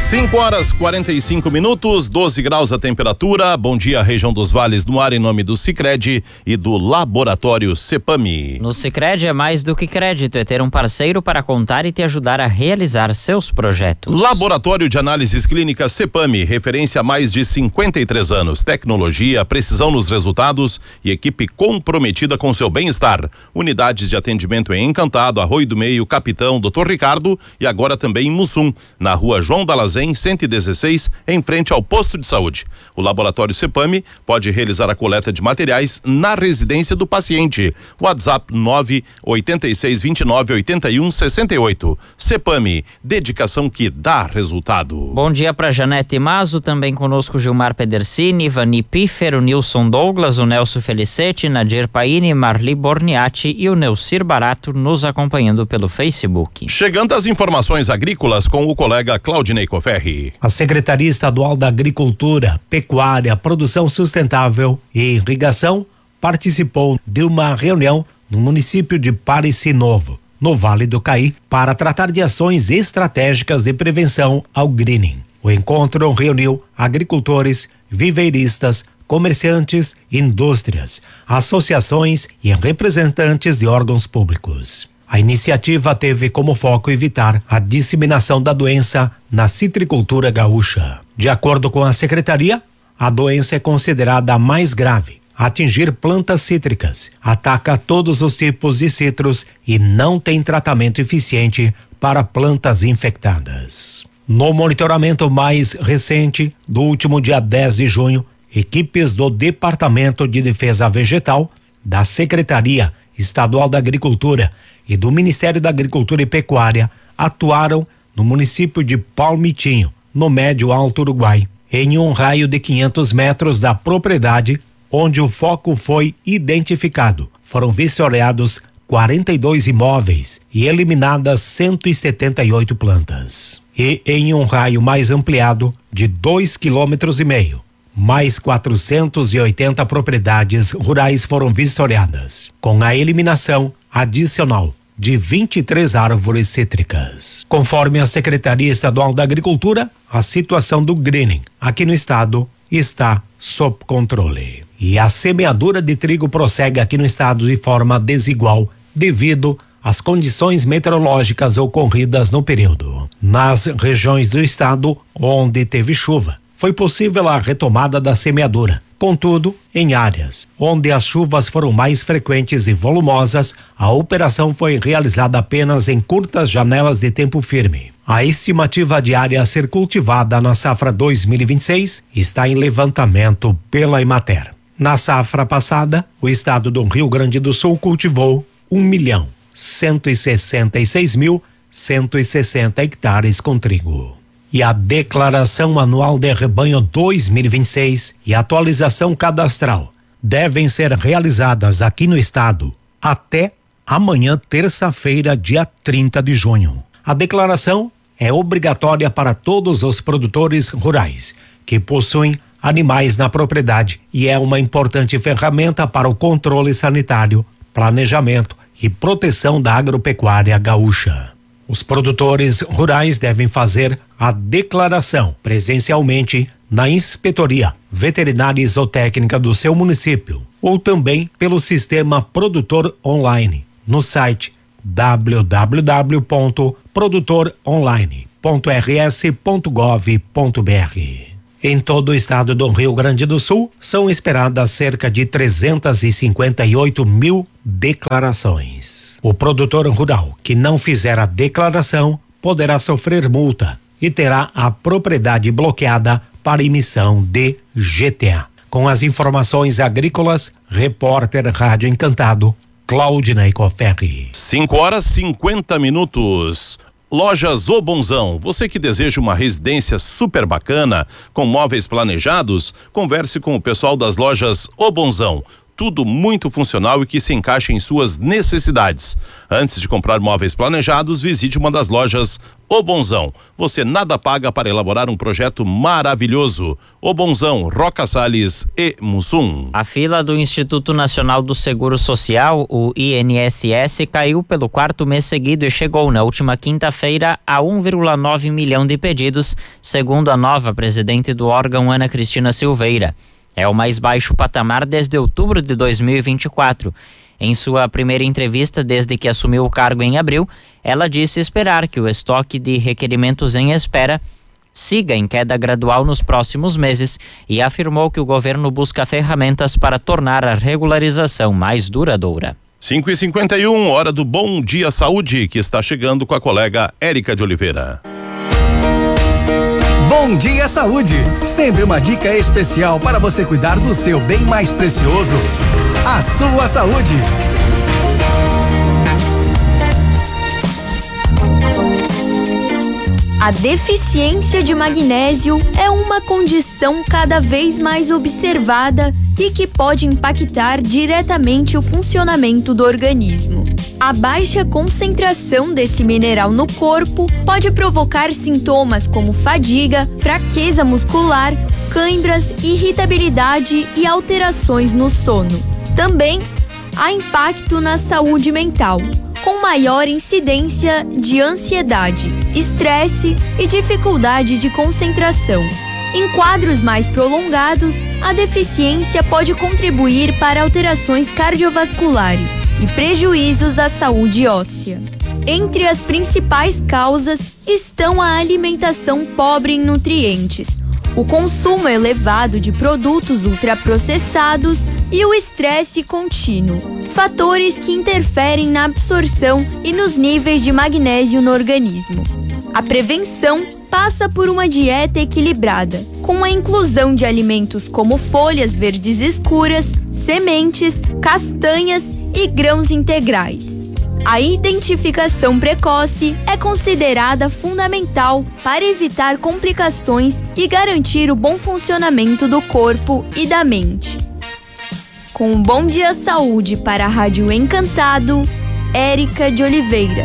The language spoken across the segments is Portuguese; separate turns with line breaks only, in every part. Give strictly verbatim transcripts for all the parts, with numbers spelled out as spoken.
cinco horas quarenta e cinco minutos, doze graus a temperatura. Bom dia, região dos Vales no ar, em nome do Sicredi e do Laboratório Cepami.
No Sicredi é mais do que crédito, é ter um parceiro para contar e te ajudar a realizar seus projetos.
Laboratório de Análises Clínicas Cepami, referência há mais de cinquenta e três anos. Tecnologia, precisão nos resultados e equipe comprometida com seu bem-estar. Unidades de atendimento em Encantado, Arroio do Meio, Capitão, doutor Ricardo e agora também em Mussum, na rua João Dalazem, cento e dezesseis, em frente ao posto de saúde. O Laboratório Cepami pode realizar a coleta de materiais na residência do paciente. WhatsApp nove oito seis dois nove oito um seis oito. Cepami, dedicação que dá resultado.
Bom dia para Janete Mazo, também conosco Gilmar Pedersini, Vani Pífero, Nilson Douglas, o Nelson Felicete, Nadir Paine, Marli Borniati e o Neucir Barato nos acompanhando pelo Facebook.
Chegando às informações agrícolas com o colega Claudinei Coferri.
A Secretaria Estadual da Agricultura, Pecuária, Produção Sustentável e Irrigação participou de uma reunião no município de Pareci Novo, no Vale do Caí, para tratar de ações estratégicas de prevenção ao greening. O encontro reuniu agricultores, viveiristas, comerciantes, indústrias, associações e representantes de órgãos públicos. A iniciativa teve como foco evitar a disseminação da doença na citricultura gaúcha. De acordo com a secretaria, a doença é considerada a mais grave. Atingir plantas cítricas, ataca todos os tipos de citros e não tem tratamento eficiente para plantas infectadas. No monitoramento mais recente, do último dia dez de junho, equipes do Departamento de Defesa Vegetal, da Secretaria Estadual da Agricultura e do Ministério da Agricultura e Pecuária atuaram no município de Palmitinho, no Médio Alto Uruguai, em um raio de quinhentos metros da propriedade, onde o foco foi identificado. Foram vistoriados quarenta e dois imóveis e eliminadas cento e setenta e oito plantas. E em um raio mais ampliado de dois quilômetros e meio, mais quatrocentas e oitenta propriedades rurais foram vistoriadas, com a eliminação adicional de vinte e três árvores cítricas. Conforme a Secretaria Estadual da Agricultura, a situação do greening aqui no estado está sob controle. E a semeadura de trigo prossegue aqui no estado de forma desigual devido às condições meteorológicas ocorridas no período. Nas regiões do estado onde teve chuva, foi possível a retomada da semeadura. Contudo, em áreas onde as chuvas foram mais frequentes e volumosas, a operação foi realizada apenas em curtas janelas de tempo firme. A estimativa de área a ser cultivada na safra dois mil e vinte e seis está em levantamento pela Emater. Na safra passada, o estado do Rio Grande do Sul cultivou um milhão cento e sessenta e seis mil cento e sessenta hectares com trigo. E a declaração anual de rebanho dois mil e vinte e seis e a atualização cadastral devem ser realizadas aqui no estado até amanhã, terça-feira, dia trinta de junho. A declaração é obrigatória para todos os produtores rurais que possuem animais na propriedade e é uma importante ferramenta para o controle sanitário, planejamento e proteção da agropecuária gaúcha. Os produtores rurais devem fazer a declaração presencialmente na inspetoria veterinária e zootécnica do seu município ou também pelo sistema Produtor Online no site w w w ponto produtor online ponto r s ponto gov ponto b r. Em todo o estado do Rio Grande do Sul, são esperadas cerca de trezentas e cinquenta e oito mil declarações. O produtor rural que não fizer a declaração poderá sofrer multa e terá a propriedade bloqueada para emissão de G T A. Com as informações agrícolas, repórter Rádio Encantado, Claudinei Coferri.
cinco horas e cinquenta minutos. Lojas O Bonzão, você que deseja uma residência super bacana, com móveis planejados, converse com o pessoal das lojas O Bonzão. tudo muito funcional e que se encaixa em suas necessidades. Antes de comprar móveis planejados, visite uma das lojas O Bonzão. Você nada paga para elaborar um projeto maravilhoso. O Bonzão, Roca Salles e Mussum.
A fila do Instituto Nacional do Seguro Social, o I N S S, caiu pelo quarto mês seguido e chegou na última quinta-feira a um vírgula nove milhão de pedidos, segundo a nova presidente do órgão, Ana Cristina Silveira. É o mais baixo patamar desde outubro de dois mil e vinte e quatro. Em sua primeira entrevista desde que assumiu o cargo em abril, ela disse esperar que o estoque de requerimentos em espera siga em queda gradual nos próximos meses e afirmou que o governo busca ferramentas para tornar a regularização mais duradoura.
cinco e cinquenta e um, hora do Bom Dia Saúde, que está chegando com a colega Érica de Oliveira.
Bom Dia Saúde, sempre uma dica especial para você cuidar do seu bem mais precioso, a sua saúde.
A deficiência de magnésio é uma condição cada vez mais observada e que pode impactar diretamente o funcionamento do organismo. A baixa concentração desse mineral no corpo pode provocar sintomas como fadiga, fraqueza muscular, câimbras, irritabilidade e alterações no sono. Também há impacto na saúde mental, com maior incidência de ansiedade, estresse e dificuldade de concentração. Em quadros mais prolongados, a deficiência pode contribuir para alterações cardiovasculares e prejuízos à saúde óssea. Entre as principais causas estão a alimentação pobre em nutrientes, o consumo elevado de produtos ultraprocessados e o estresse contínuo, fatores que interferem na absorção e nos níveis de magnésio no organismo. A prevenção passa por uma dieta equilibrada, com a inclusão de alimentos como folhas verdes escuras, sementes, castanhas e grãos integrais. A identificação precoce é considerada fundamental para evitar complicações e garantir o bom funcionamento do corpo e da mente. Com um Bom Dia Saúde para a Rádio Encantado, Érica de Oliveira.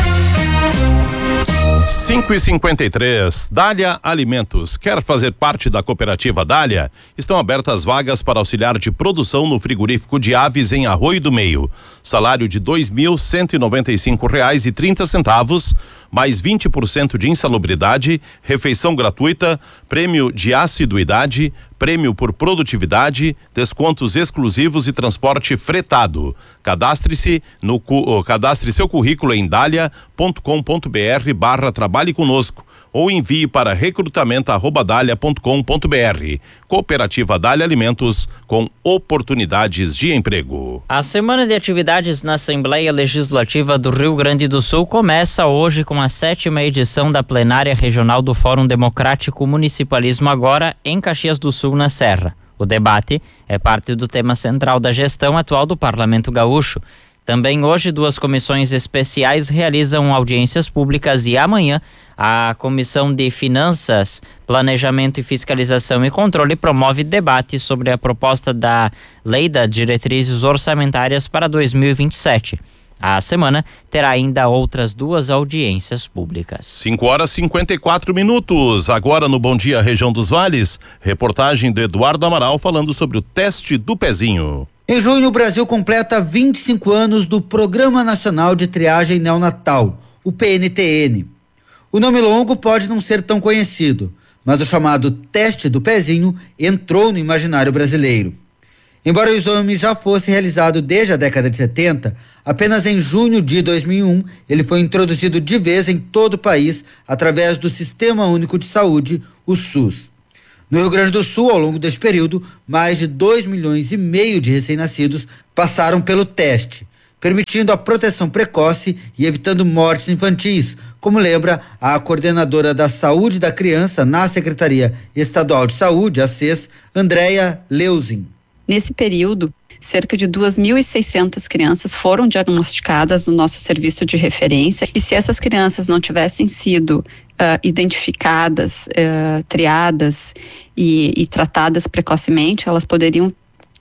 cinco e cinquenta e três, Dália Alimentos. Quer fazer parte da cooperativa Dália? Estão abertas vagas para auxiliar de produção no frigorífico de aves em Arroio do Meio. Salário de dois mil cento e noventa e cinco reais e trinta centavos, mais vinte por cento de insalubridade, refeição gratuita, prêmio de assiduidade, prêmio por produtividade, descontos exclusivos e transporte fretado. Cadastre-se no cadastre seu currículo em dália ponto com ponto br barra trabalhe conosco ou envie para recrutamento arroba dália ponto com ponto br. Cooperativa Dália Alimentos, com oportunidades de emprego.
A semana de atividades na Assembleia Legislativa do Rio Grande do Sul começa hoje com a sétima edição da plenária regional do Fórum Democrático Municipalismo Agora, em Caxias do Sul, na Serra. O debate é parte do tema central da gestão atual do Parlamento Gaúcho. Também hoje, duas comissões especiais realizam audiências públicas e amanhã a Comissão de Finanças, Planejamento e Fiscalização e Controle promove debate sobre a proposta da Lei das Diretrizes Orçamentárias para dois mil e vinte e sete. A semana terá ainda outras duas audiências públicas.
cinco horas e cinquenta e quatro minutos. Agora no Bom Dia Região dos Vales, reportagem de Eduardo Amaral falando sobre o teste do pezinho.
Em junho, o Brasil completa vinte e cinco anos do Programa Nacional de Triagem Neonatal, o P N T N. O nome longo pode não ser tão conhecido, mas o chamado teste do pezinho entrou no imaginário brasileiro. Embora o exame já fosse realizado desde a década de setenta, apenas em junho de dois mil e um ele foi introduzido de vez em todo o país através do Sistema Único de Saúde, o SUS. No Rio Grande do Sul, ao longo deste período, mais de dois milhões e meio de recém-nascidos passaram pelo teste, permitindo a proteção precoce e evitando mortes infantis, como lembra a coordenadora da Saúde da Criança na Secretaria Estadual de Saúde, a S E S, Andréia Leuzin.
Nesse período, cerca de duas mil e seiscentas crianças foram diagnosticadas no nosso serviço de referência, e se essas crianças não tivessem sido uh, identificadas, uh, triadas e, e tratadas precocemente, elas poderiam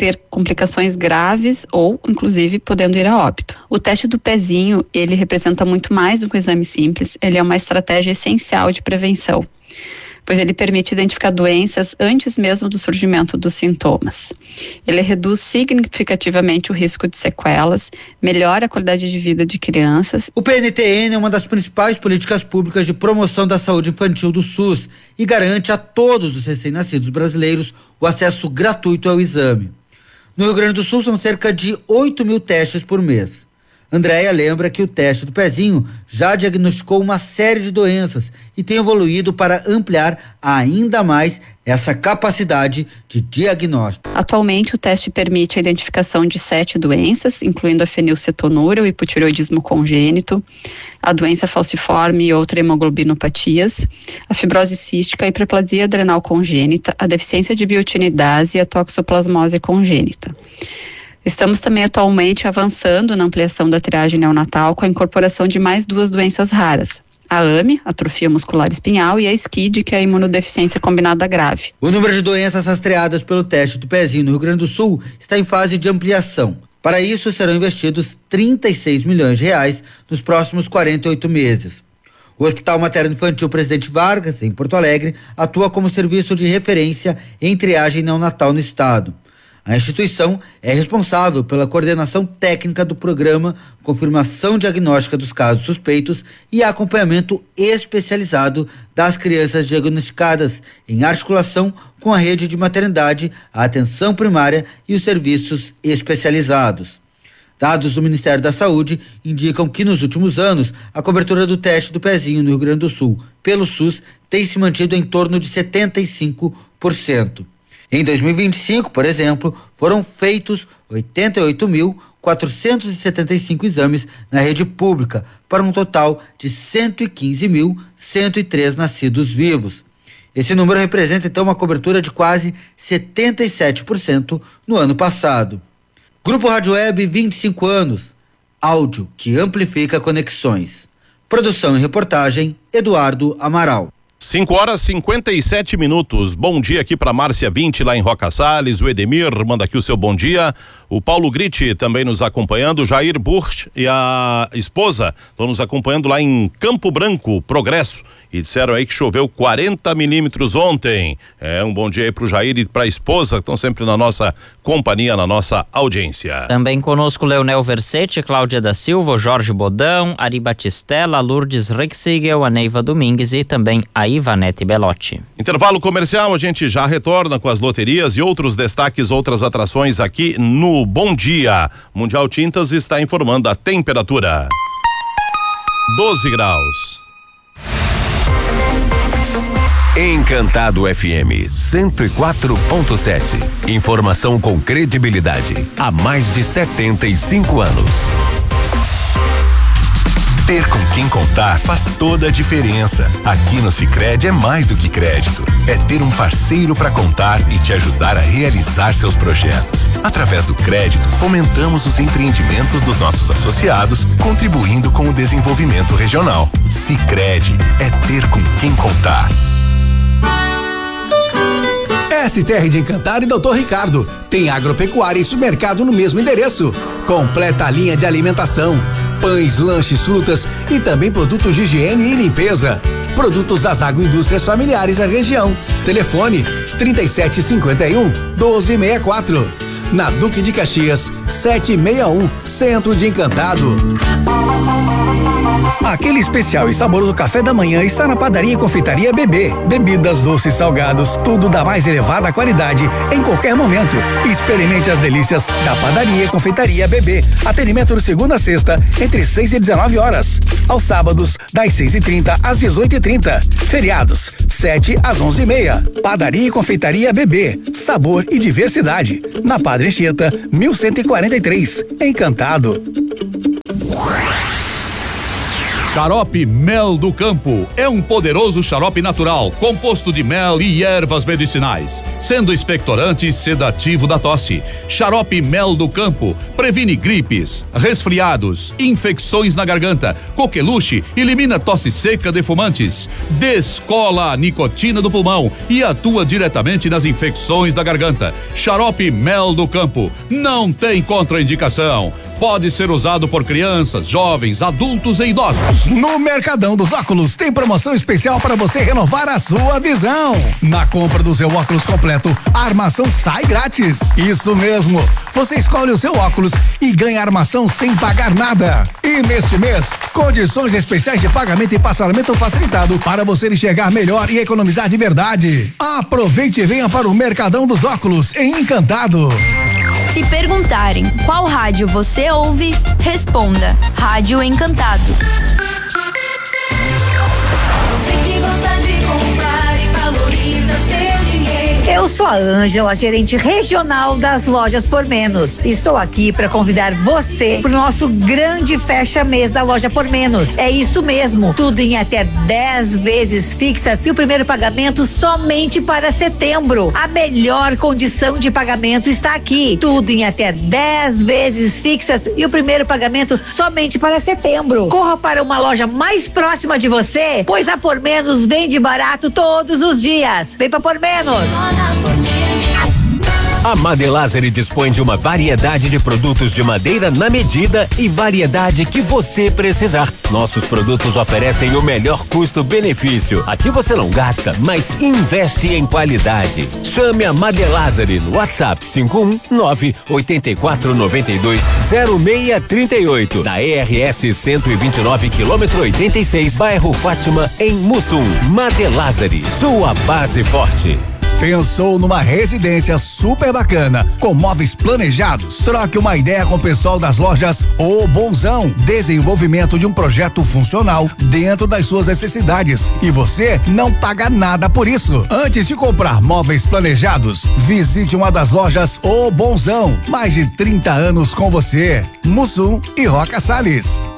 ter complicações graves ou, inclusive, podendo ir a óbito. O teste do pezinho, ele representa muito mais do que um exame simples, ele é uma estratégia essencial de prevenção, pois ele permite identificar doenças antes mesmo do surgimento dos sintomas. Ele reduz significativamente o risco de sequelas, melhora a qualidade de vida de crianças.
O P N T N é uma das principais políticas públicas de promoção da saúde infantil do SUS e garante a todos os recém-nascidos brasileiros o acesso gratuito ao exame. No Rio Grande do Sul são cerca de oito mil testes por mês. Andréia lembra que o teste do pezinho já diagnosticou uma série de doenças e tem evoluído para ampliar ainda mais essa capacidade de diagnóstico.
Atualmente, o teste permite a identificação de sete doenças, incluindo a fenilcetonúria, o hipotireoidismo congênito, a doença falciforme e outras hemoglobinopatias, a fibrose cística, a hiperplasia adrenal congênita, a deficiência de biotinidase e a toxoplasmose congênita. Estamos também atualmente avançando na ampliação da triagem neonatal com a incorporação de mais duas doenças raras. A A M E, atrofia muscular espinhal, e a S C I D, que é a imunodeficiência combinada grave.
O número de doenças rastreadas pelo teste do pezinho no Rio Grande do Sul está em fase de ampliação. Para isso, serão investidos trinta e seis milhões de reais nos próximos quarenta e oito meses. O Hospital Materno Infantil Presidente Vargas, em Porto Alegre, atua como serviço de referência em triagem neonatal no estado. A instituição é responsável pela coordenação técnica do programa, confirmação diagnóstica dos casos suspeitos e acompanhamento especializado das crianças diagnosticadas, em articulação com a rede de maternidade, a atenção primária e os serviços especializados. Dados do Ministério da Saúde indicam que nos últimos anos a cobertura do teste do pezinho no Rio Grande do Sul pelo SUS tem se mantido em torno de setenta e cinco por cento. Em dois mil e vinte e cinco, por exemplo, foram feitos oitenta e oito mil quatrocentos e setenta e cinco exames na rede pública, para um total de cento e quinze mil cento e três nascidos vivos. Esse número representa então uma cobertura de quase setenta e sete por cento no ano passado. Grupo Rádio Web, vinte e cinco anos. Áudio que amplifica conexões. Produção e reportagem, Eduardo Amaral.
cinco horas e cinquenta e sete minutos. Bom dia aqui para Márcia vinte lá em Roca Salles. O Edemir manda aqui o seu bom dia. O Paulo Gritti também nos acompanhando. Jair Burch e a esposa estão nos acompanhando lá em Campo Branco, Progresso. E disseram aí que choveu quarenta milímetros ontem. É um bom dia aí pro Jair e pra esposa, que estão sempre na nossa companhia, na nossa audiência.
Também conosco Leonel Versetti, Cláudia da Silva, Jorge Bodão, Ari Batistella, Lourdes Rexigel, a Neiva Domingues e também a Ivanete Belotti.
Intervalo comercial, a gente já retorna com as loterias e outros destaques, outras atrações aqui no Bom Dia. Mundial Tintas está informando a temperatura. doze graus.
Encantado F M cento e quatro ponto sete. Informação com credibilidade há mais de setenta e cinco anos.
Ter com quem contar faz toda a diferença. Aqui no Sicredi é mais do que crédito. É ter um parceiro para contar e te ajudar a realizar seus projetos. Através do crédito, fomentamos os empreendimentos dos nossos associados, contribuindo com o desenvolvimento regional. Sicredi é ter com quem contar.
S T R de Encantado e doutor Ricardo. Tem agropecuária e supermercado no mesmo endereço. Completa a linha de alimentação. Pães, lanches, frutas e também produtos de higiene e limpeza. Produtos das agroindústrias familiares da região. Telefone trinta e sete cinquenta e um, doze sessenta e quatro. Na Duque de Caxias, setecentos e sessenta e um, Centro de Encantado. Aquele especial e saboroso café da manhã está na Padaria e Confeitaria Bebê. Bebidas, doces, salgados, tudo da mais elevada qualidade em qualquer momento. Experimente as delícias da Padaria e Confeitaria Bebê. Atendimento de segunda a sexta, entre seis e dezenove horas. Aos sábados, das seis e trinta às dezoito e trinta. Feriados, sete às onze e meia. Padaria e Confeitaria Bebê. Sabor e diversidade. Na Padre Anchieta, mil cento e quarenta e três. Encantado.
Xarope Mel do Campo é um poderoso xarope natural, composto de mel e ervas medicinais, sendo expectorante e sedativo da tosse. Xarope Mel do Campo previne gripes, resfriados, infecções na garganta, coqueluche, elimina tosse seca de fumantes, descola a nicotina do pulmão e atua diretamente nas infecções da garganta. Xarope Mel do Campo não tem contraindicação. Pode ser usado por crianças, jovens, adultos e idosos.
No Mercadão dos Óculos tem promoção especial para você renovar a sua visão. Na compra do seu óculos completo, a armação sai grátis. Isso mesmo. Você escolhe o seu óculos e ganha armação sem pagar nada. E neste mês, condições especiais de pagamento e parcelamento facilitado para você enxergar melhor e economizar de verdade. Aproveite e venha para o Mercadão dos Óculos em Encantado.
Se perguntarem qual rádio você ouve, responda: Rádio Encantado.
Você que gosta de comprar e valoriza seu dinheiro.
Eu sou a Ângela, gerente regional das Lojas Por Menos. Estou aqui para convidar você para o nosso grande fecha-mês da Loja Por Menos. É isso mesmo, tudo em até dez vezes fixas e o primeiro pagamento somente para setembro. A melhor condição de pagamento está aqui, tudo em até dez vezes fixas e o primeiro pagamento somente para setembro. Corra para uma loja mais próxima de você, pois a Por Menos vende barato todos os dias. Vem para Por Menos.
A Madelazeri dispõe de uma variedade de produtos de madeira na medida e variedade que você precisar. Nossos produtos oferecem o melhor custo-benefício. Aqui você não gasta, mas investe em qualidade. Chame a Madelazeri no WhatsApp cinco um nove oito quatro nove dois zero seis três oito, da E R S cento e vinte e nove, quilômetro oitenta e seis, bairro Fátima, em Mussum. Madelazeri, sua base forte.
Pensou numa residência super bacana, com móveis planejados? Troque uma ideia com o pessoal das lojas O Bonzão. Desenvolvimento de um projeto funcional dentro das suas necessidades. E você não paga nada por isso. Antes de comprar móveis planejados, visite uma das lojas O Bonzão. Mais de trinta anos com você. Mussum e Roca Salles.